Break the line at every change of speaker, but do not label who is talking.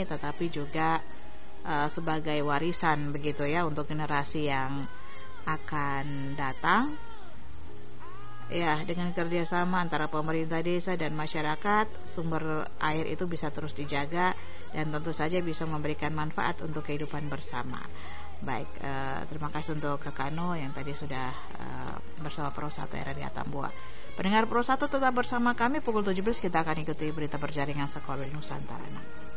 tetapi juga sebagai warisan begitu ya untuk generasi yang akan datang. Ya, dengan kerjasama antara pemerintah desa dan masyarakat, sumber air itu bisa terus dijaga dan tentu saja bisa memberikan manfaat untuk kehidupan bersama. Baik, terima kasih untuk Kakak No yang tadi sudah bersama Pro 1 RRI Atambua. Pendengar Pro 1 tetap bersama kami, pukul 17 kita akan ikuti berita berjaringan Sekolah Nusantara.